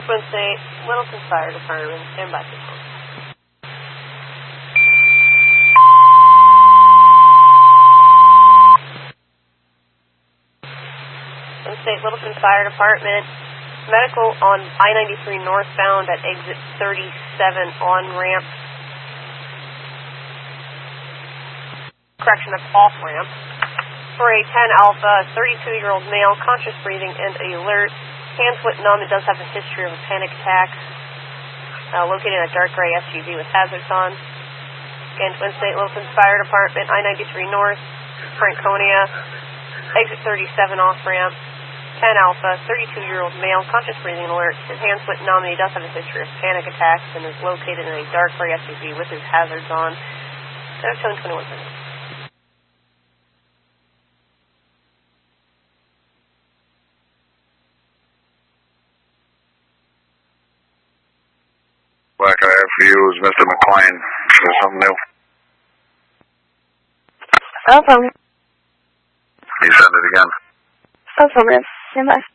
Twin State, Littleton Fire Department, stand by, people. Twin State, Littleton Fire Department, medical on I-93 northbound at exit 37 on-ramp. Correction, that's off-ramp. For a 10 Alpha, 32-year-old male, conscious breathing and alert. Hands foot numb, it does have a history of a panic attack. Located in a dark gray SUV with hazards on. Again, Twin State, Littleton Fire Department, I-93 north, Franconia, exit 37 off-ramp. 10 Alpha, 32-year-old male, conscious breathing and alert. His hands foot numb, and he does have a history of panic attacks and is located in a dark gray SUV with his hazards on. Showing 21 minutes. What I have for you is Mr. McLean. Is there something new? Affirmative. Can you send it again? Affirmative. Stand by.